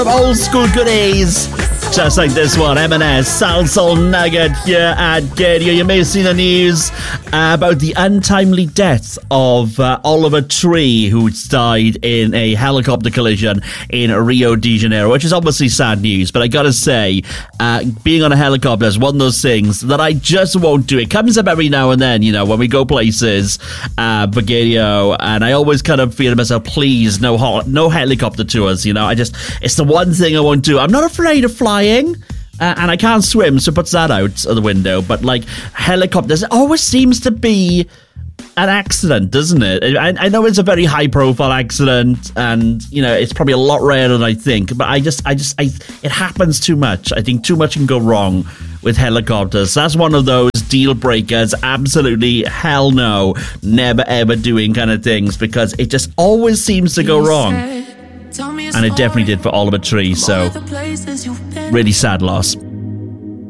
Old school goodies. Just like this one, M&S, Salsoul Nugget here at Gadio. You may have seen the news about the untimely death of Oliver Tree, who died in a helicopter collision in Rio de Janeiro, which is obviously sad news. But I gotta say, being on a helicopter is one of those things that I just won't do. It comes up every now and then, you know, when we go places, Gadio, and I always kind of feel to myself, please, no helicopter tours, you know. It's the one thing I won't do. I'm not afraid of flying. And I can't swim, so it puts that out of the window. But, like, helicopters, it always seems to be an accident, doesn't it? I know it's a very high-profile accident, and, you know, it's probably a lot rarer than I think. But it happens too much. I think too much can go wrong with helicopters. That's one of those deal breakers. Absolutely hell no. Never, ever doing kind of things, because it just always seems to go wrong. And it definitely did for Oliver Tree, so really sad loss.